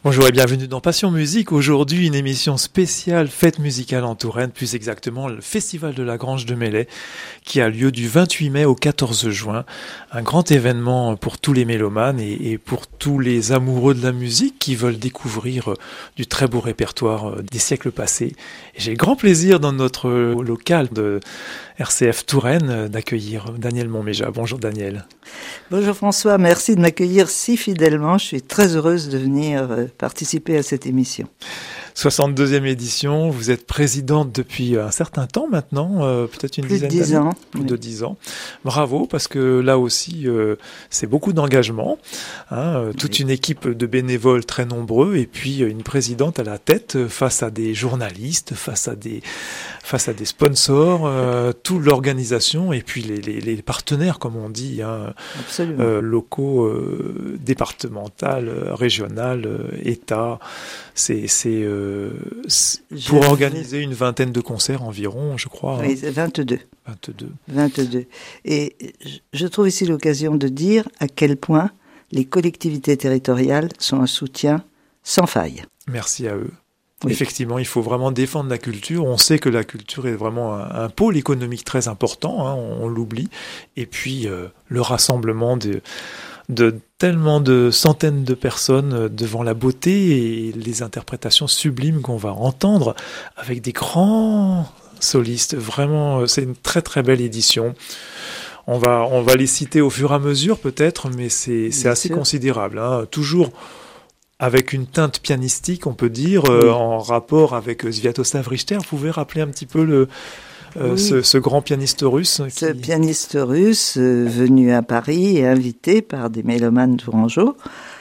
Bonjour et bienvenue dans Passion Musique. Aujourd'hui, une émission spéciale fête musicale en Touraine, plus exactement le Festival de la Grange de Melay, qui a lieu du 28 mai au 14 juin. Un grand événement pour tous les mélomanes et pour tous les amoureux de la musique qui veulent découvrir du très beau répertoire des siècles passés. Et j'ai le grand plaisir dans notre local de RCF Touraine d'accueillir Daniel Montméja. Bonjour Daniel. Bonjour François, merci de m'accueillir si fidèlement. Je suis très heureuse de venir participer à cette émission. 62e édition, vous êtes présidente depuis un certain temps maintenant, peut-être une dizaine d'années. Plus de 10 ans. Bravo, parce que là aussi, c'est beaucoup d'engagement, toute une équipe de bénévoles très nombreux, et puis une présidente à la tête face à des journalistes, face à des sponsors, toute l'organisation, et puis les partenaires, comme on dit, locaux, départemental, régional, État. C'est pour organiser une vingtaine de concerts environ, je crois. Oui, 22. Et je trouve ici l'occasion de dire à quel point les collectivités territoriales sont un soutien sans faille. Merci à eux. Oui. Effectivement, il faut vraiment défendre la culture. On sait que la culture est vraiment un pôle économique très important, on l'oublie. Et puis, le rassemblement de tellement de centaines de personnes devant la beauté et les interprétations sublimes qu'on va entendre avec des grands solistes. Vraiment, c'est une très très belle édition. On va les citer au fur et à mesure peut-être, mais c'est assez considérable. Toujours avec une teinte pianistique, on peut dire, en rapport avec Sviatoslav Richter. Vous pouvez rappeler un petit peu ce grand pianiste russe. Ce pianiste russe venu à Paris et invité par des mélomanes tourangeaux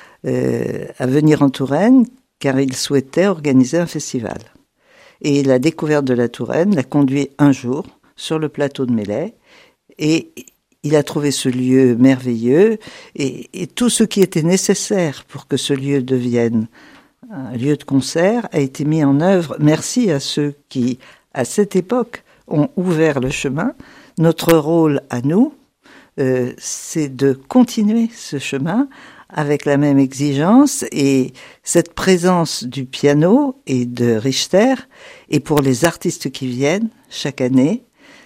à venir en Touraine car il souhaitait organiser un festival. Et la découverte de la Touraine l'a conduit un jour sur le plateau de Melay et il a trouvé ce lieu merveilleux et tout ce qui était nécessaire pour que ce lieu devienne un lieu de concert a été mis en œuvre. Merci à ceux qui, à cette époque, ont ouvert le chemin. Notre rôle à nous, c'est de continuer ce chemin avec la même exigence et cette présence du piano et de Richter et pour les artistes qui viennent chaque année,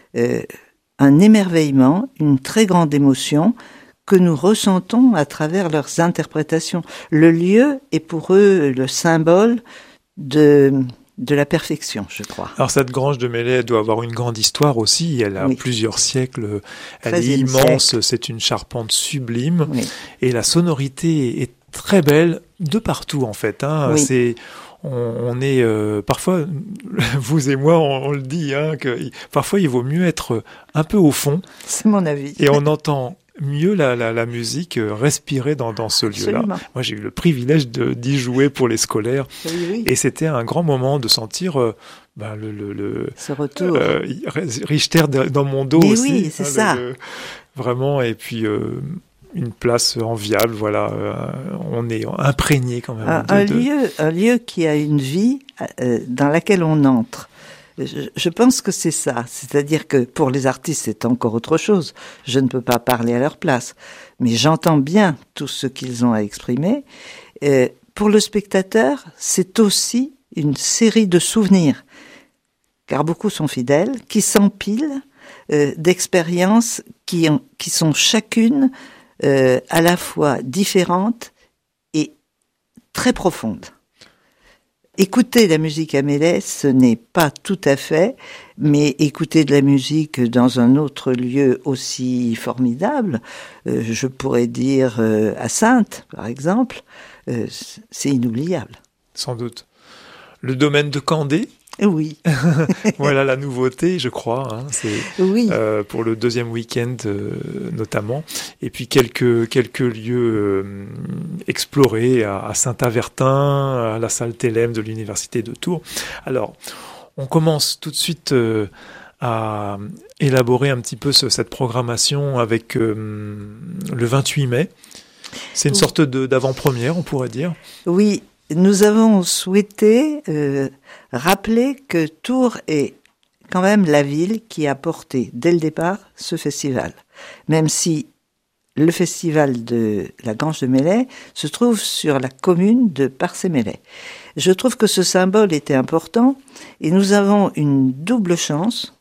un émerveillement, une très grande émotion que nous ressentons à travers leurs interprétations. Le lieu est pour eux le symbole de la perfection, je crois. Alors cette Grange de Melay, elle doit avoir une grande histoire aussi, elle a plusieurs siècles, elle est immense, c'est une charpente sublime, et la sonorité est très belle de partout en fait. On est parfois, vous et moi, on le dit, que parfois il vaut mieux être un peu au fond. C'est mon avis. Et on entend mieux la musique respirer dans ce lieu-là. Moi, j'ai eu le privilège d'y jouer pour les scolaires. Oui. Et c'était un grand moment de sentir ce retour. Richter dans mon dos aussi. Oui, c'est ça. Vraiment, et puis une place enviable, voilà. On est imprégné quand même. Un lieu qui a une vie dans laquelle on entre. Je pense que c'est ça, c'est-à-dire que pour les artistes c'est encore autre chose, je ne peux pas parler à leur place, mais j'entends bien tout ce qu'ils ont à exprimer. Pour le spectateur, c'est aussi une série de souvenirs, car beaucoup sont fidèles, qui s'empilent d'expériences qui sont chacune à la fois différentes et très profondes. Écouter la musique à Melay, ce n'est pas tout à fait, mais écouter de la musique dans un autre lieu aussi formidable, je pourrais dire à Saintes, par exemple, c'est inoubliable. Sans doute. Le domaine de Candé ? Oui. Voilà la nouveauté, je crois. C'est pour le deuxième week-end notamment. Et puis quelques lieux explorés à Saint-Avertin, à la salle Thélème de l'Université de Tours. Alors, on commence tout de suite à élaborer un petit peu cette programmation avec le 28 mai. C'est une sorte d'avant-première, on pourrait dire. Oui. Nous avons souhaité rappeler que Tours est quand même la ville qui a porté dès le départ ce festival. Même si le festival de la Grange de Melay se trouve sur la commune de Parcé-Melay. Je trouve que ce symbole était important et nous avons une double chance.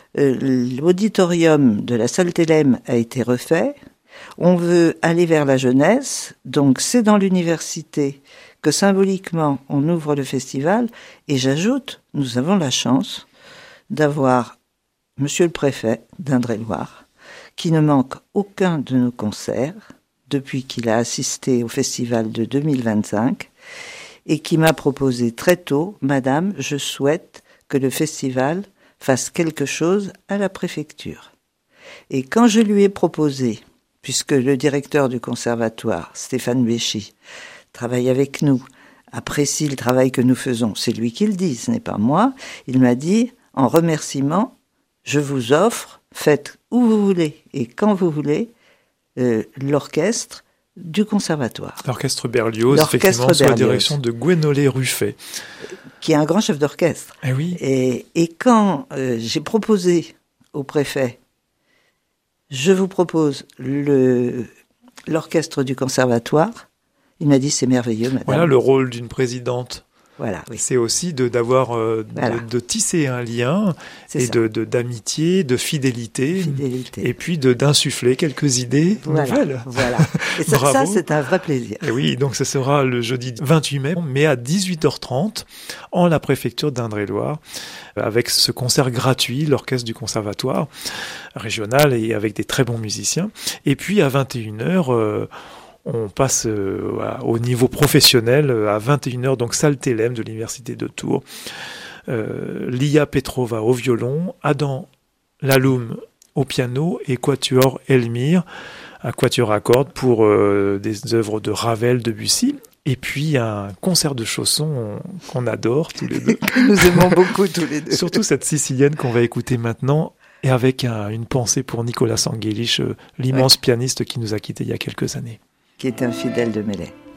L'auditorium de la salle Thélème a été refait. On veut aller vers la jeunesse, donc c'est dans l'université que symboliquement on ouvre le festival. Et j'ajoute, nous avons la chance d'avoir Monsieur le Préfet d'Indre-et-Loire, qui ne manque aucun de nos concerts depuis qu'il a assisté au festival de 2025 et qui m'a proposé très tôt, Madame, je souhaite que le festival fasse quelque chose à la préfecture. Et quand je lui ai proposé, puisque le directeur du conservatoire, Stéphane Béchy, travaille avec nous, apprécie le travail que nous faisons, c'est lui qui le dit, ce n'est pas moi, il m'a dit, en remerciement, je vous offre, faites où vous voulez et quand vous voulez, l'orchestre du conservatoire. L'orchestre Berlioz, effectivement, sous la direction de Gwénolé Ruffet. Qui est un grand chef d'orchestre. Eh oui. Et quand j'ai proposé au préfet, je vous propose l'orchestre du conservatoire, il m'a dit c'est merveilleux, madame. Voilà le rôle d'une présidente. Voilà, oui. C'est aussi de tisser un lien et d'amitié, de fidélité, et puis d'insuffler quelques idées nouvelles. Voilà. Et ça, c'est un vrai plaisir. Et oui, donc ce sera le jeudi 28 mai, mais à 18h30, en la préfecture d'Indre-et-Loire, avec ce concert gratuit, l'orchestre du conservatoire régional et avec des très bons musiciens. Et puis à 21h, on passe au niveau professionnel à 21h, donc salle Thélème de l'Université de Tours. Lia Petrova au violon, Adam Laloum au piano et Quatuor Elmire, un quatuor à cordes pour des œuvres de Ravel, Debussy. Et puis un concert de chaussons qu'on adore tous les deux. Nous aimons beaucoup tous les deux. Surtout cette sicilienne qu'on va écouter maintenant. Et avec une pensée pour Nicolas Sanguélich, l'immense pianiste qui nous a quittés il y a quelques années. Qui est un fidèle de Melay.